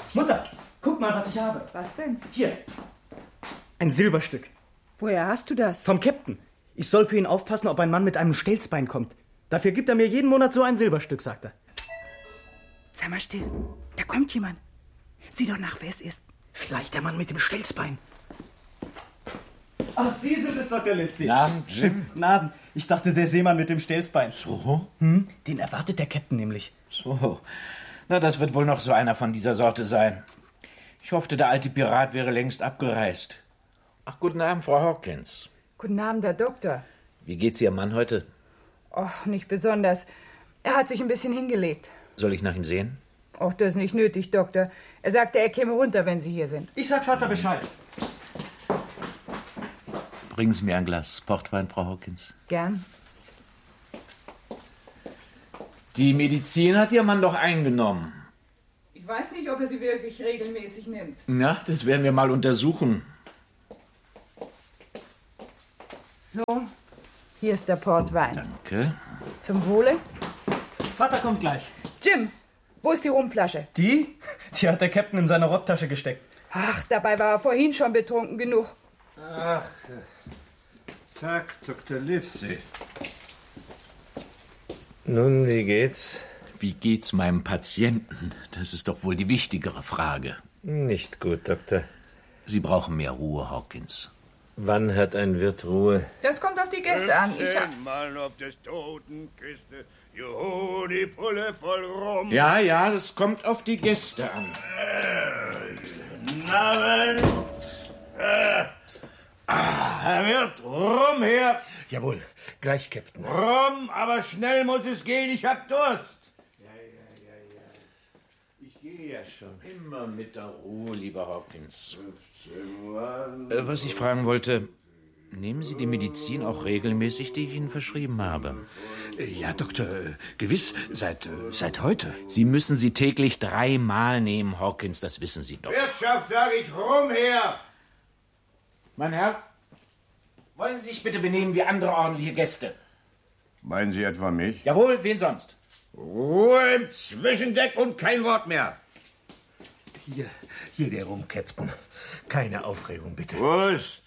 Mutter, guck mal, was ich habe. Was denn? Hier, ein Silberstück. Woher hast du das? Vom Käpt'n. Ich soll für ihn aufpassen, ob ein Mann mit einem Stelzbein kommt. Dafür gibt er mir jeden Monat so ein Silberstück, sagt er. Psst. Sei mal still. Da kommt jemand. Sieh doch nach, wer es ist. Vielleicht der Mann mit dem Stelzbein. Ach, Sie sind es, Dr. Livesey. Guten Abend, Jim. Guten Abend. Ich dachte, der Seemann mit dem Stelzbein. So? Den erwartet der Käpt'n nämlich. So. Na, das wird wohl noch so einer von dieser Sorte sein. Ich hoffte, der alte Pirat wäre längst abgereist. Ach, guten Abend, Frau Hawkins. Guten Abend, Herr Doktor. Wie geht's Ihrem Mann heute? Och, nicht besonders. Er hat sich ein bisschen hingelegt. Soll ich nach ihm sehen? Och, das ist nicht nötig, Doktor. Er sagte, er käme runter, wenn Sie hier sind. Ich sag Vater Bescheid. Bringen Sie mir ein Glas Portwein, Frau Hawkins. Gern. Die Medizin hat Ihr Mann doch eingenommen. Ich weiß nicht, ob er sie wirklich regelmäßig nimmt. Na, das werden wir mal untersuchen. So, hier ist der Portwein. Danke. Zum Wohle. Vater kommt gleich. Jim, wo ist die Rumflasche? Die? Die hat der Käpt'n in seine Rocktasche gesteckt. Ach, dabei war er vorhin schon betrunken genug. Ach, Tag, Dr. Livesey. Nun, wie geht's? Wie geht's meinem Patienten? Das ist doch wohl die wichtigere Frage. Nicht gut, Doktor. Sie brauchen mehr Ruhe, Hawkins. Wann hat ein Wirt Ruhe? Das kommt auf die Gäste an. Mal auf des Totenkiste, juhu, die Pulle voll rum. Ja, das kommt auf die Gäste an. Abend. Herr Wirt, rum her. Jawohl, gleich, Captain. Rum, aber schnell muss es gehen, ich hab Durst. Ich gehe ja schon. Immer mit der Ruhe, lieber Hawkins. Was ich fragen wollte, nehmen Sie die Medizin auch regelmäßig, die ich Ihnen verschrieben habe? Ja, Doktor, gewiss, seit heute. Sie müssen sie täglich 3-mal nehmen, Hawkins, das wissen Sie doch. Wirtschaft, sage ich, rum her. Mein Herr, wollen Sie sich bitte benehmen wie andere ordentliche Gäste? Meinen Sie etwa mich? Jawohl, wen sonst? Ruhe im Zwischendeck und kein Wort mehr. Hier der Rum, Captain. Keine Aufregung, bitte. Prost.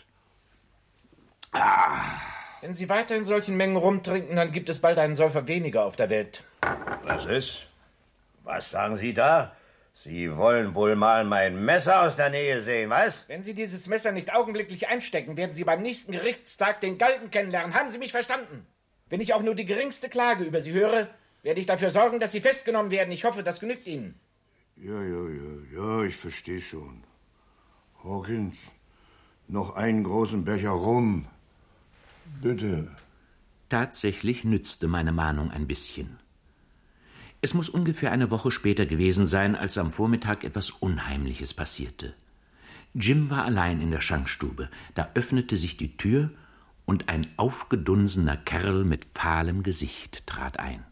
Wenn Sie weiter in solchen Mengen rumtrinken, dann gibt es bald einen Säufer weniger auf der Welt. Was ist? Was sagen Sie da? Sie wollen wohl mal mein Messer aus der Nähe sehen, was? Wenn Sie dieses Messer nicht augenblicklich einstecken, werden Sie beim nächsten Gerichtstag den Galgen kennenlernen. Haben Sie mich verstanden? Wenn ich auch nur die geringste Klage über Sie höre, werde ich dafür sorgen, dass Sie festgenommen werden. Ich hoffe, das genügt Ihnen. Ja, ich verstehe schon. Hawkins, noch einen großen Becher rum. Bitte. Tatsächlich nützte meine Mahnung ein bisschen. Es muss ungefähr eine Woche später gewesen sein, als am Vormittag etwas Unheimliches passierte. Jim war allein in der Schankstube. Da öffnete sich die Tür und ein aufgedunsener Kerl mit fahlem Gesicht trat ein.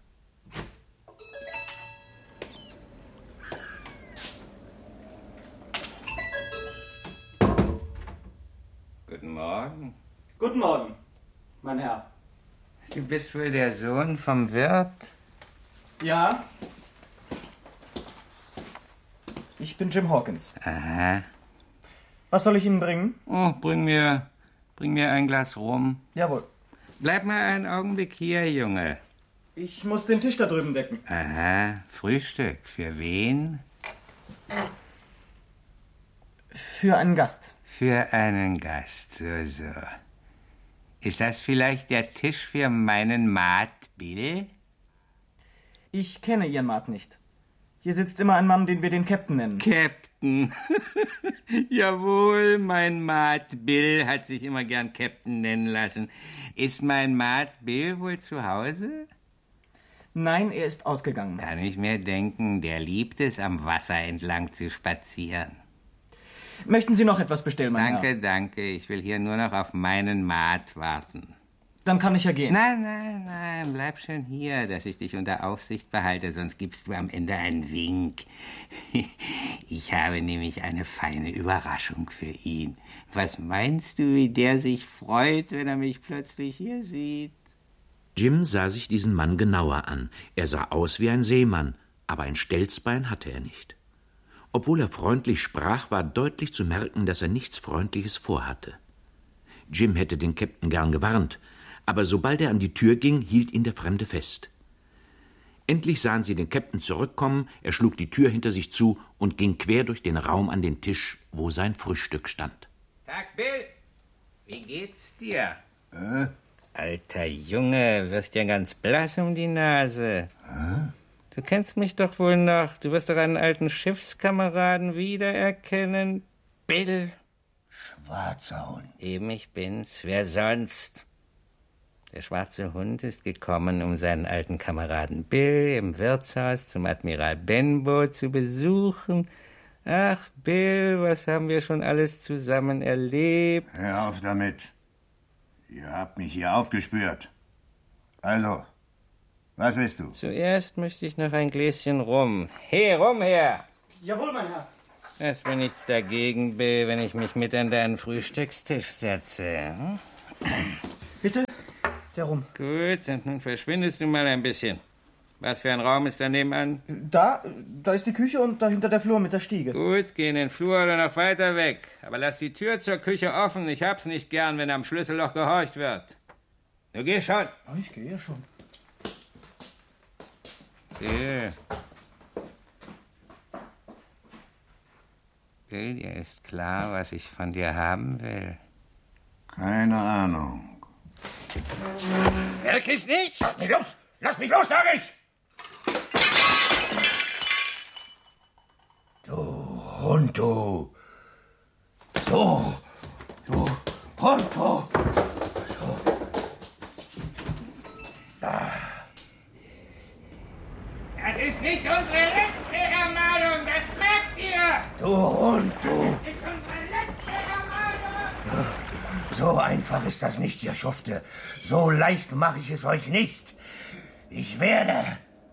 Guten Morgen. Guten Morgen, mein Herr. Du bist wohl der Sohn vom Wirt? Ja? Ich bin Jim Hawkins. Aha. Was soll ich Ihnen bringen? Oh, bring mir ein Glas Rum. Jawohl. Bleib mal einen Augenblick hier, Junge. Ich muss den Tisch da drüben decken. Aha, Frühstück. Für wen? Für einen Gast. Für einen Gast, so. Ist das vielleicht der Tisch für meinen Mat Bill? Ich kenne Ihren Mat nicht. Hier sitzt immer ein Mann, den wir den Captain nennen. Captain. Jawohl, mein Mat Bill hat sich immer gern Captain nennen lassen. Ist mein Mat Bill wohl zu Hause? Nein, er ist ausgegangen. Kann ich mir denken, der liebt es, am Wasser entlang zu spazieren. Möchten Sie noch etwas bestellen, mein Herr? Danke, ich will hier nur noch auf meinen Mat warten. Dann kann ich ja gehen. Nein, bleib schön hier, dass ich dich unter Aufsicht behalte, sonst gibst du am Ende einen Wink. Ich habe nämlich eine feine Überraschung für ihn. Was meinst du, wie der sich freut, wenn er mich plötzlich hier sieht? Jim sah sich diesen Mann genauer an. Er sah aus wie ein Seemann, aber ein Stelzbein hatte er nicht. Obwohl er freundlich sprach, war deutlich zu merken, dass er nichts Freundliches vorhatte. Jim hätte den Käpt'n gern gewarnt, aber sobald er an die Tür ging, hielt ihn der Fremde fest. Endlich sahen sie den Käpt'n zurückkommen, er schlug die Tür hinter sich zu und ging quer durch den Raum an den Tisch, wo sein Frühstück stand. Tag, Bill. Wie geht's dir? Alter Junge, wirst ja ganz blass um die Nase. Du kennst mich doch wohl noch. Du wirst doch einen alten Schiffskameraden wiedererkennen. Bill. Schwarzhund. Eben, ich bin's. Wer sonst? Der schwarze Hund ist gekommen, um seinen alten Kameraden Bill im Wirtshaus zum Admiral Benbow zu besuchen. Ach, Bill, was haben wir schon alles zusammen erlebt? Hör auf damit. Ihr habt mich hier aufgespürt. Also, was willst du? Zuerst möchte ich noch ein Gläschen Rum. Rum her! Jawohl, mein Herr. Es wäre nichts dagegen, Bill, wenn ich mich mit an deinen Frühstückstisch setze. Bitte? Der Rum. Gut, und nun verschwindest du mal ein bisschen. Was für ein Raum ist da nebenan? Da ist die Küche und dahinter der Flur mit der Stiege. Gut, geh in den Flur oder noch weiter weg. Aber lass die Tür zur Küche offen. Ich hab's nicht gern, wenn am Schlüsselloch gehorcht wird. Du geh schon. Oh, ich gehe ja schon. Bill. Bill, dir ist klar, was ich von dir haben will. Keine Ahnung. Wirklich nicht? Lass mich los! Lass mich los, sag ich! Du Hund, du. So. Du Hund, du. So. Das ist nicht unsere letzte Ermahnung, das merkt ihr! Du Hund, du. Das ist unsere letzte Ermahnung! So einfach ist das nicht, ihr Schufte. So leicht mache ich es euch nicht. Ich werde...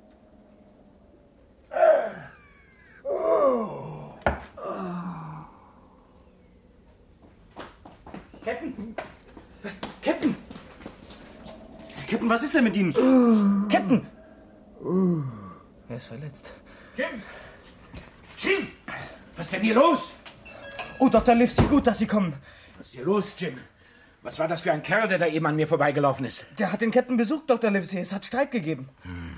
Captain! Captain! Captain, was ist denn mit Ihnen? Captain! Er ist verletzt. Jim! Jim! Was ist denn hier los? Oh, Dr. Livesey, gut, dass Sie kommen. Was ist hier los, Jim? Was war das für ein Kerl, der da eben an mir vorbeigelaufen ist? Der hat den Captain besucht, Dr. Livesey. Es hat Streit gegeben.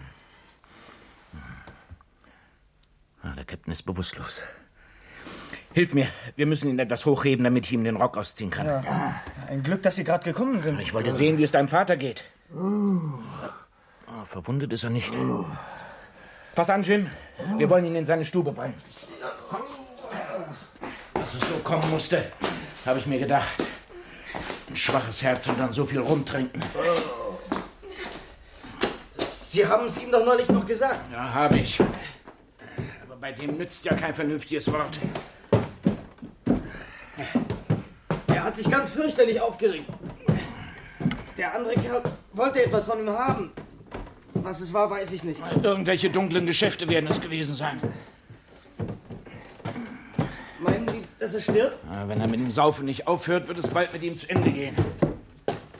Der Käpt'n ist bewusstlos. Hilf mir, wir müssen ihn etwas hochheben, damit ich ihm den Rock ausziehen kann. Ja. Ein Glück, dass Sie gerade gekommen sind. Ich wollte sehen, wie es deinem Vater geht. Verwundet ist er nicht. Pass an, Jim. Wir wollen ihn in seine Stube bringen. Dass es so kommen musste, habe ich mir gedacht. Ein schwaches Herz und dann so viel rumtrinken. Sie haben es ihm doch neulich noch gesagt. Ja, habe ich. Aber bei dem nützt ja kein vernünftiges Wort. Er hat sich ganz fürchterlich aufgeregt. Der andere Kerl wollte etwas von ihm haben. Was es war, weiß ich nicht. Irgendwelche dunklen Geschäfte werden es gewesen sein. Meinen Sie, dass er stirbt? Wenn er mit dem Saufen nicht aufhört, wird es bald mit ihm zu Ende gehen.